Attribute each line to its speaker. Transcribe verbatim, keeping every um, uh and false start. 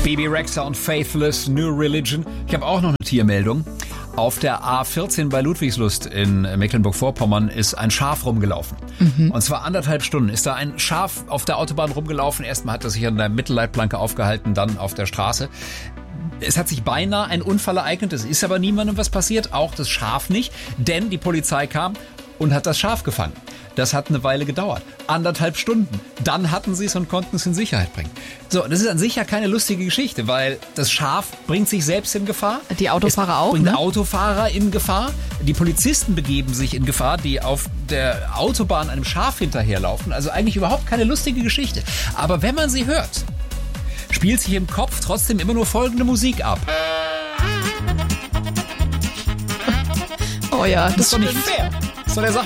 Speaker 1: Bebe Rexha und Faithless, New Religion. Ich habe auch noch eine Tiermeldung. Auf der A vierzehn bei Ludwigslust in Mecklenburg-Vorpommern ist ein Schaf rumgelaufen. Mhm. Und zwar anderthalb Stunden ist da ein Schaf auf der Autobahn rumgelaufen. Erstmal hat er sich an der Mittelleitplanke aufgehalten, dann auf der Straße. Es hat sich beinahe ein Unfall ereignet, es ist aber niemandem was passiert, auch das Schaf nicht, denn die Polizei kam und hat das Schaf gefangen. Das hat eine Weile gedauert, anderthalb Stunden. Dann hatten sie es und konnten es in Sicherheit bringen. So, das ist an sich ja keine lustige Geschichte, weil das Schaf bringt sich selbst in Gefahr.
Speaker 2: Die Autofahrer
Speaker 1: es
Speaker 2: auch,
Speaker 1: bringt
Speaker 2: ne?
Speaker 1: Autofahrer in Gefahr. Die Polizisten begeben sich in Gefahr, die auf der Autobahn einem Schaf hinterherlaufen. Also eigentlich überhaupt keine lustige Geschichte. Aber wenn man sie hört, spielt sich im Kopf trotzdem immer nur folgende Musik ab.
Speaker 2: Oh ja, das
Speaker 1: Das ist doch nicht
Speaker 2: stimmt.
Speaker 1: fair. Das ist doch der Sache